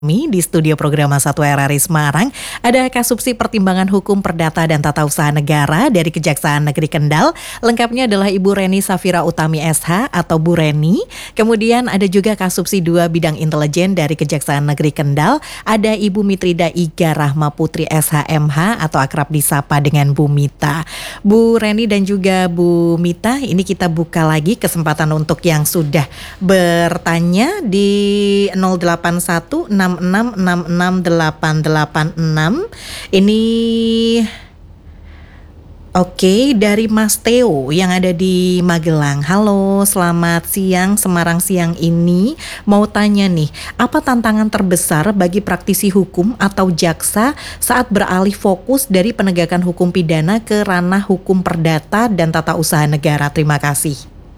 Di studio Programa 1 RRI Semarang ada Kasubsi Pertimbangan Hukum Perdata dan Tata Usaha Negara dari Kejaksaan Negeri Kendal. Lengkapnya adalah Ibu Reni Safira Utami SH atau Bu Reni. Kemudian ada juga Kasubsi 2 Bidang Intelijen dari Kejaksaan Negeri Kendal. Ada Ibu Mitrida Iga Rahma Putri SHMH atau akrab disapa dengan Bu Mita. Bu Reni dan juga Bu Mita, ini kita buka lagi kesempatan untuk yang sudah bertanya di 081 66668886. Ini oke, dari Mas Theo yang ada di Magelang. Halo, selamat siang Semarang siang ini. Mau tanya nih, apa tantangan terbesar bagi praktisi hukum atau jaksa saat beralih fokus dari penegakan hukum pidana ke ranah hukum perdata dan tata usaha negara? Terima kasih.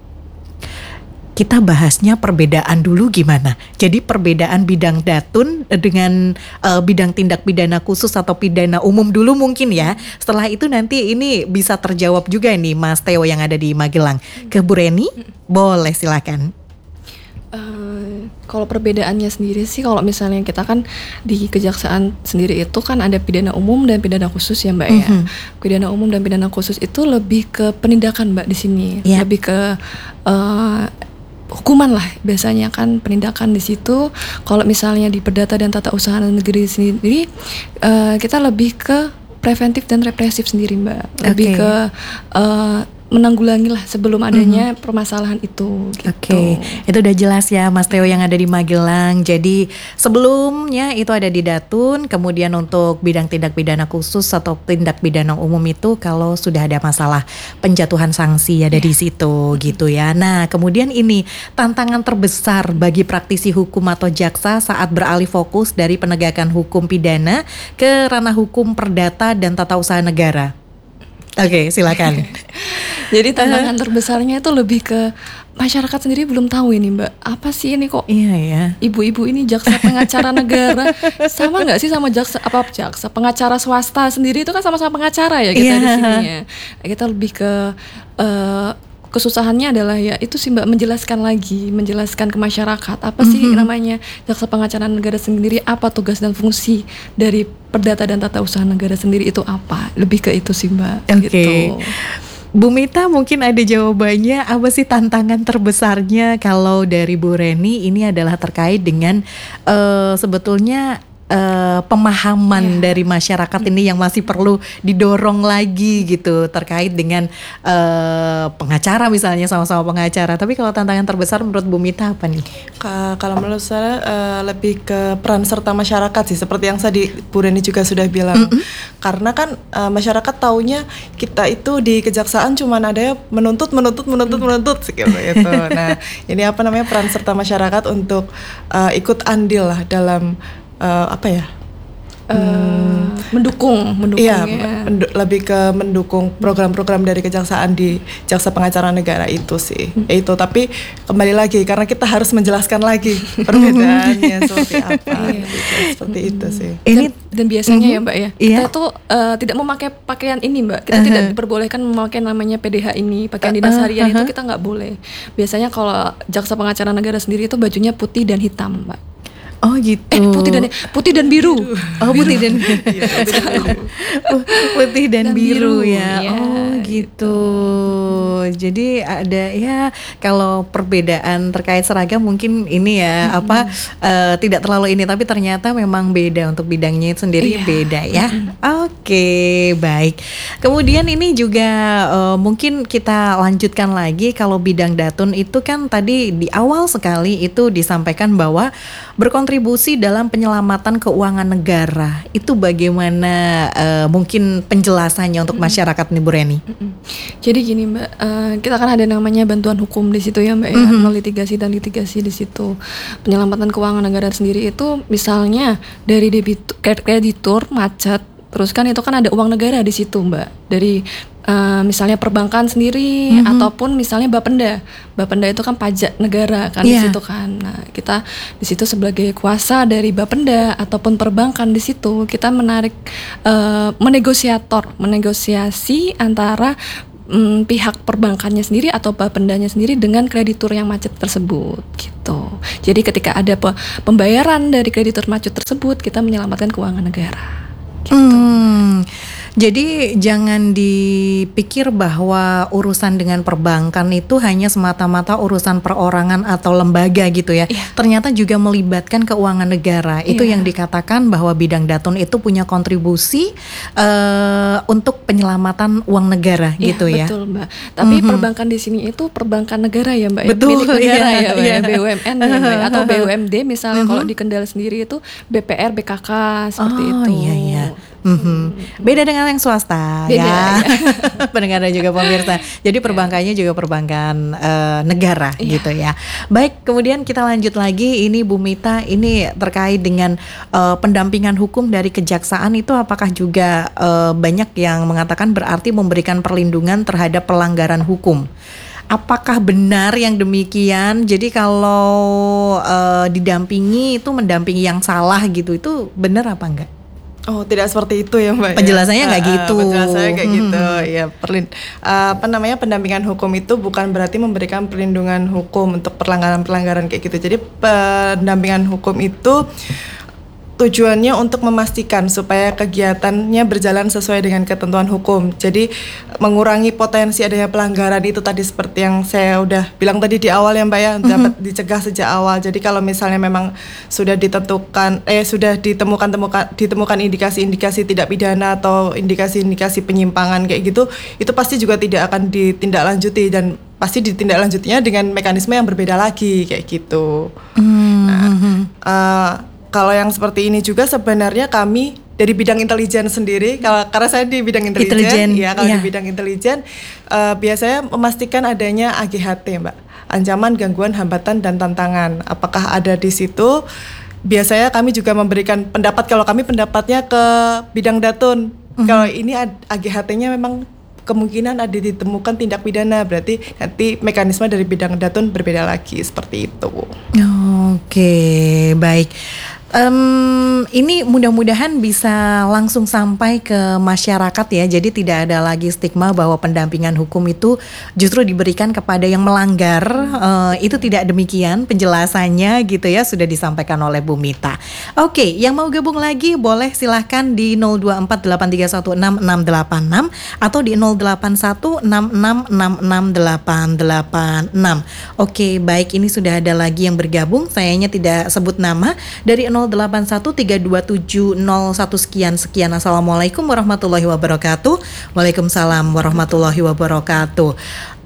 Kita bahasnya perbedaan dulu gimana. Jadi perbedaan bidang datun dengan bidang tindak pidana khusus atau pidana umum dulu mungkin ya. Setelah itu nanti ini bisa terjawab juga nih Mas Theo yang ada di Magelang. Ke Bu Reni, boleh silakan. Kalau perbedaannya sendiri sih, kalau misalnya kita kan di kejaksaan sendiri itu kan ada pidana umum dan pidana khusus ya Mbak ya. Pidana umum dan pidana khusus itu lebih ke penindakan Mbak di sini, lebih ke hukuman lah biasanya kan penindakan di situ. Kalau misalnya di perdata dan tata usaha negeri sendiri kita lebih ke preventif dan represif sendiri Mbak, lebih ke menanggulangi lah sebelum adanya permasalahan itu gitu. Oke, itu udah jelas ya Mas Theo yang ada di Magelang. Jadi sebelumnya itu ada di Datun, kemudian untuk bidang tindak pidana khusus atau tindak pidana umum itu kalau sudah ada masalah penjatuhan sanksi ada di situ gitu ya. Nah, kemudian ini tantangan terbesar bagi praktisi hukum atau jaksa saat beralih fokus dari penegakan hukum pidana ke ranah hukum perdata dan tata usaha negara. Oke, silakan. Jadi tantangan terbesarnya itu lebih ke masyarakat sendiri belum tahu ini Mbak, apa sih ini kok? Iya ya. Ibu-ibu ini jaksa pengacara negara sama nggak sih sama jaksa pengacara swasta sendiri itu kan sama-sama pengacara ya kita di sini ya. Kita lebih ke kesusahannya adalah ya itu sih Mbak, menjelaskan ke masyarakat apa sih namanya jaksa pengacara negara sendiri, apa tugas dan fungsi dari perdata dan tata usaha negara sendiri itu apa, lebih ke itu sih Mbak. Gitu. Bu Mita mungkin ada jawabannya, apa sih tantangan terbesarnya kalau dari Bu Reni ini adalah terkait dengan sebetulnya pemahaman dari masyarakat ini yang masih perlu didorong lagi gitu terkait dengan pengacara misalnya, sama-sama pengacara. Tapi kalau tantangan terbesar menurut Bu Mita apa nih? Kalau menurut saya lebih ke peran serta masyarakat sih, seperti yang tadi Bu Reni juga sudah bilang. Karena kan masyarakat taunya kita itu di kejaksaan cuman ada menuntut gitu. Nah, ini apa namanya peran serta masyarakat untuk ikut andil lah dalam mendukung iya, ya. Lebih ke mendukung program-program dari kejaksaan di jaksa pengacara negara itu sih. Itu tapi kembali lagi karena kita harus menjelaskan lagi perbedaannya seperti apa seperti itu sih. Dan biasanya ya Mbak ya, kita tuh tidak memakai pakaian ini Mbak. Kita tidak diperbolehkan memakai namanya PDH ini, pakaian dinas harian itu kita nggak boleh. Biasanya kalau jaksa pengacara negara sendiri itu bajunya putih dan hitam Mbak. Oh gitu. Putih dan biru. Oh putih dan putih dan biru ya. Ya. Oh gitu. Jadi ada ya kalau perbedaan terkait seragam mungkin ini ya tidak terlalu ini, tapi ternyata memang beda untuk bidangnya itu sendiri beda ya. Oke, baik. Kemudian ini juga mungkin kita lanjutkan lagi kalau bidang datun itu kan tadi di awal sekali itu disampaikan bahwa berkontribusi dalam penyelamatan keuangan negara. Itu bagaimana mungkin penjelasannya untuk masyarakat nih Bu Reni? Jadi gini Mbak, kita kan ada namanya bantuan hukum di situ ya Mbak ya, litigasi dan litigasi di situ. Penyelamatan keuangan negara sendiri itu misalnya dari kreditur macet, terus kan itu kan ada uang negara di situ Mbak, dari misalnya perbankan sendiri ataupun misalnya Bapenda itu kan pajak negara kan di situ kan. Nah, kita di situ sebagai kuasa dari Bapenda ataupun perbankan di situ kita menegosiasi antara pihak perbankannya sendiri atau bapendanya sendiri dengan kreditur yang macet tersebut gitu. Jadi ketika ada pembayaran dari kreditur macet tersebut, kita menyelamatkan keuangan negara. Gitu. Jadi jangan dipikir bahwa urusan dengan perbankan itu hanya semata-mata urusan perorangan atau lembaga gitu ya. Ternyata juga melibatkan keuangan negara. Itu yang dikatakan bahwa bidang Datun itu punya kontribusi untuk penyelamatan uang negara gitu ya. Betul Mbak. Tapi perbankan di sini itu perbankan negara ya Mbak. Betul, milik negara ya Mbak. iya. BUMN ya Mbak. Atau BUMD misalnya kalau di Kendal sendiri itu BPR, BKK seperti itu. Iya. Beda dengan yang swasta. Beda, ya. Pendengar dan juga pemirsa. Jadi perbankannya juga perbankan negara gitu ya. Baik, kemudian kita lanjut lagi. Ini Bu Mita, ini terkait dengan pendampingan hukum dari kejaksaan itu apakah juga banyak yang mengatakan berarti memberikan perlindungan terhadap pelanggaran hukum. Apakah benar yang demikian? Jadi kalau didampingi itu mendampingi yang salah gitu, itu benar apa enggak? Oh, tidak seperti itu ya Mbak. Penjelasannya nggak gitu. Penjelasannya kayak gitu. Ya, pendampingan hukum itu bukan berarti memberikan perlindungan hukum untuk pelanggaran-pelanggaran kayak gitu. Jadi pendampingan hukum itu tujuannya untuk memastikan supaya kegiatannya berjalan sesuai dengan ketentuan hukum. Jadi mengurangi potensi adanya pelanggaran itu tadi seperti yang saya udah bilang tadi di awal ya Mbak ya, dapat dicegah sejak awal. Jadi kalau misalnya memang sudah ditemukan indikasi-indikasi tidak pidana atau indikasi-indikasi penyimpangan kayak gitu, itu pasti juga tidak akan ditindaklanjuti dan pasti ditindaklanjutinya dengan mekanisme yang berbeda lagi kayak gitu. Kalau yang seperti ini juga sebenarnya kami dari bidang intelijen sendiri, karena saya di bidang intelijen, di bidang intelijen biasanya memastikan adanya AGHT Mbak, ancaman, gangguan, hambatan, dan tantangan. Apakah ada di situ? Biasanya kami juga memberikan pendapat, kalau kami pendapatnya ke bidang Datun. Kalau ini AGHT-nya memang kemungkinan ada ditemukan tindak pidana, berarti nanti mekanisme dari bidang Datun berbeda lagi, seperti itu. Oke, baik. Ini mudah-mudahan bisa langsung sampai ke masyarakat ya. Jadi tidak ada lagi stigma bahwa pendampingan hukum itu justru diberikan kepada yang melanggar. Itu tidak demikian penjelasannya gitu ya, sudah disampaikan oleh Bu Mita. Oke, yang mau gabung lagi boleh silahkan di 0248316686 atau di 0816666886. Oke, baik, ini sudah ada lagi yang bergabung. Sayangnya tidak sebut nama. Dari 081322701 sekian. Assalamualaikum warahmatullahi wabarakatuh. Waalaikumsalam warahmatullahi wabarakatuh.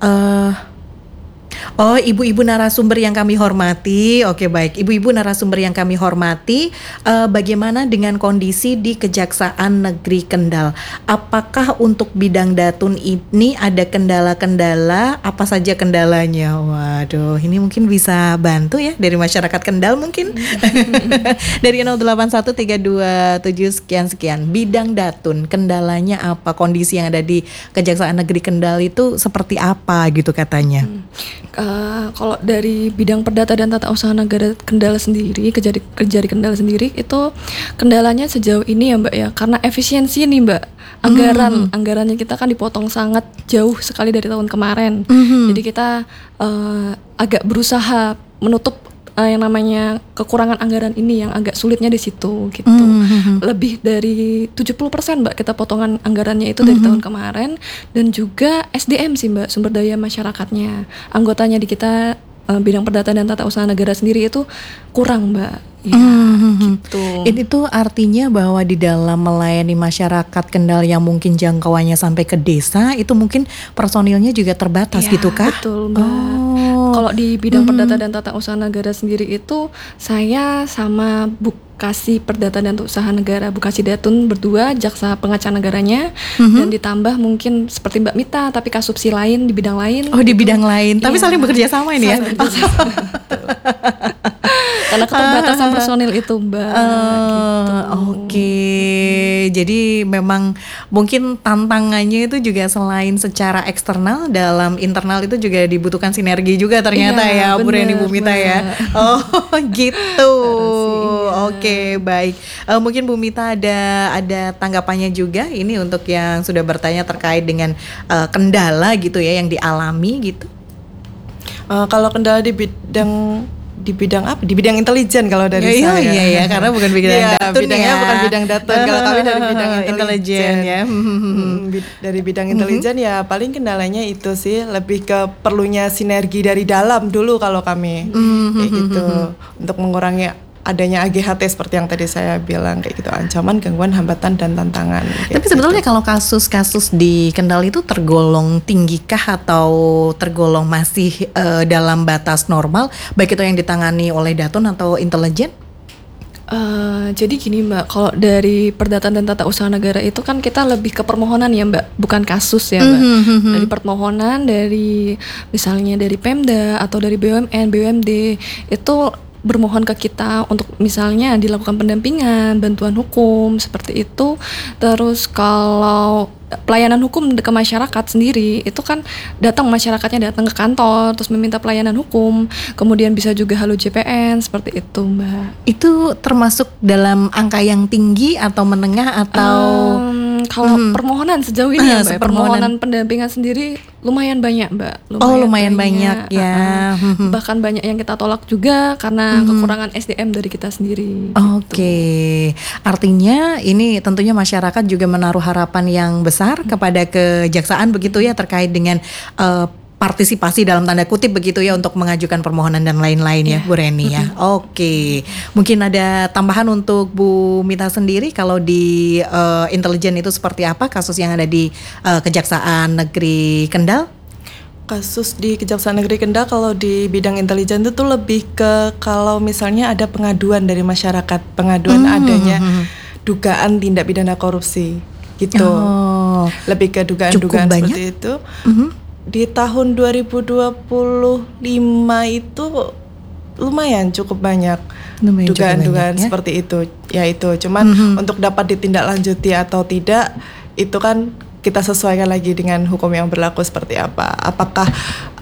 Oh, ibu-ibu narasumber yang kami hormati. Oke, baik, ibu-ibu narasumber yang kami hormati, bagaimana dengan kondisi di Kejaksaan Negeri Kendal? Apakah untuk bidang Datun ini ada kendala-kendala? Apa saja kendalanya? Waduh, ini mungkin bisa bantu ya dari masyarakat Kendal mungkin. Dari 081327 sekian. Bidang Datun, kendalanya apa? Kondisi yang ada di Kejaksaan Negeri Kendal itu seperti apa gitu katanya? Kalau dari bidang perdata dan tata usaha negara Kendal sendiri, Kejari Kendal sendiri itu kendalanya sejauh ini ya Mbak ya, karena efisiensi nih Mbak, anggarannya kita kan dipotong sangat jauh sekali dari tahun kemarin. Jadi kita agak berusaha menutup yang namanya kekurangan anggaran ini, yang agak sulitnya di situ gitu. Lebih dari 70% Mbak kita potongan anggarannya itu dari tahun kemarin, dan juga SDM sih Mbak, sumber daya masyarakatnya. Anggotanya di kita bidang perdata dan tata usaha negara sendiri itu kurang Mbak. Ya, gitu. Ini tuh artinya bahwa di dalam melayani masyarakat Kendal yang mungkin jangkauannya sampai ke desa, itu mungkin personilnya juga terbatas ya, gitu kah? Betul Mbak. Kalau di bidang perdata dan tata usaha negara sendiri itu saya sama Bukasi Perdata dan Usaha Negara, Bukasi Datun berdua, jaksa pengacara negaranya, dan ditambah mungkin seperti Mbak Mita tapi kasubsi lain di bidang lain. Oh, di bidang lain, tapi saling bekerja sama ini ya. Karena keterbatasan personil itu, Mbak. Gitu. Oke. Jadi memang mungkin tantangannya itu juga selain secara eksternal, dalam internal itu juga dibutuhkan sinergi juga ternyata Iya, ya, Bu Reni, bener, Bu Mita ya. Mbak. Oh gitu. Iya. Oke, baik. Mungkin Bu Mita ada tanggapannya juga ini untuk yang sudah bertanya terkait dengan kendala gitu ya yang dialami gitu. Kalau kendala di bidang apa? Di bidang intelijen kalau dari saya. Iya, karena bukan bidang datun bidangnya ya. bukan bidang datun. Kalau kami dari bidang intelijen ya. Dari bidang intelijen ya paling kendalanya itu sih lebih ke perlunya sinergi dari dalam dulu kalau kami kayak gitu untuk mengurangi adanya AGHT seperti yang tadi saya bilang kayak gitu, ancaman, gangguan, hambatan dan tantangan. Tapi sebetulnya kalau kasus-kasus di Kendal itu tergolong tinggikah atau tergolong masih dalam batas normal, baik itu yang ditangani oleh Datun atau intelijen? Jadi gini Mbak, kalau dari Perdata dan Tata Usaha Negara itu kan kita lebih ke permohonan ya Mbak, bukan kasus ya Mbak. Dari permohonan, dari misalnya dari Pemda atau dari BUMN, BUMD itu bermohon ke kita untuk misalnya dilakukan pendampingan, bantuan hukum seperti itu. Terus kalau pelayanan hukum ke masyarakat sendiri itu kan masyarakatnya datang ke kantor terus meminta pelayanan hukum, kemudian bisa juga halo JPN seperti itu Mbak. Itu termasuk dalam angka yang tinggi atau menengah atau kalau permohonan sejauh ini ya Mbak, permohonan pendampingan sendiri lumayan banyak Mbak. Lumayan banyak ya. Bahkan banyak yang kita tolak juga karena kekurangan SDM dari kita sendiri. Oke. Artinya ini tentunya masyarakat juga menaruh harapan yang besar kepada kejaksaan begitu ya, terkait dengan partisipasi dalam tanda kutip begitu ya untuk mengajukan permohonan dan lain-lain ya Bu Reni ya. Oke. Mungkin ada tambahan untuk Bu Mita sendiri kalau di intelijen itu seperti apa kasus yang ada di Kejaksaan Negeri Kendal? Kasus di Kejaksaan Negeri Kendal kalau di bidang intelijen itu tuh lebih ke kalau misalnya ada pengaduan dari masyarakat, pengaduan adanya dugaan tindak pidana korupsi gitu. Lebih ke dugaan-dugaan seperti itu. Di tahun 2025 itu lumayan cukup banyak dugaan-dugaan ya? Seperti itu. Ya itu, cuman untuk dapat ditindaklanjuti atau tidak itu kan kita sesuaikan lagi dengan hukum yang berlaku seperti apa. Apakah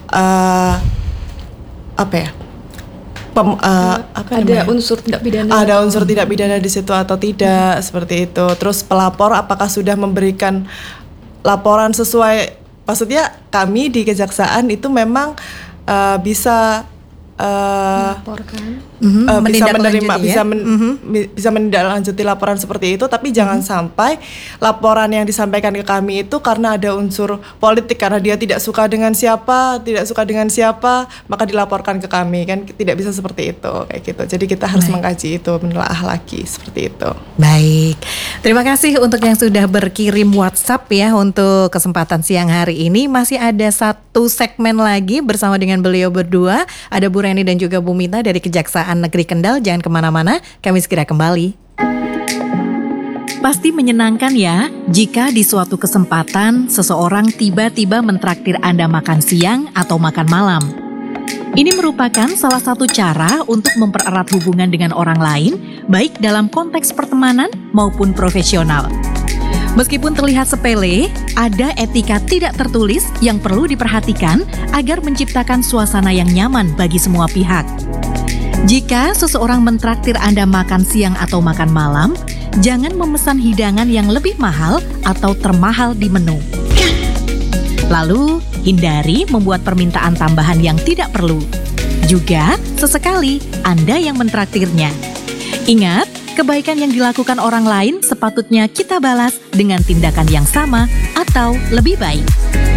ada unsur tindak pidana. Ada unsur tindak pidana di situ atau tidak seperti itu. Terus pelapor apakah sudah memberikan laporan sesuai. Maksudnya kami di kejaksaan itu memang bisa melaporkan, bisa menerima, bisa menindaklanjuti laporan seperti itu, tapi jangan sampai laporan yang disampaikan ke kami itu karena ada unsur politik, karena dia tidak suka dengan siapa, maka dilaporkan ke kami, kan tidak bisa seperti itu kayak gitu. Jadi kita harus mengkaji itu, menelaah lagi seperti itu. Baik, terima kasih untuk yang sudah berkirim WhatsApp ya untuk kesempatan siang hari ini. Masih ada satu segmen lagi bersama dengan beliau berdua, ada Bu Reni dan juga Bu Mita dari Kejaksaan Negeri Kendal. Jangan kemana-mana, kami segera kembali. Pasti menyenangkan ya jika di suatu kesempatan seseorang tiba-tiba mentraktir Anda makan siang atau makan malam. Ini merupakan salah satu cara untuk mempererat hubungan dengan orang lain, baik dalam konteks pertemanan maupun profesional. Meskipun terlihat sepele, ada etika tidak tertulis yang perlu diperhatikan agar menciptakan suasana yang nyaman bagi semua pihak. Jika seseorang mentraktir Anda makan siang atau makan malam, jangan memesan hidangan yang lebih mahal atau termahal di menu. Lalu, hindari membuat permintaan tambahan yang tidak perlu. Juga, sesekali Anda yang mentraktirnya. Ingat, kebaikan yang dilakukan orang lain sepatutnya kita balas dengan tindakan yang sama atau lebih baik.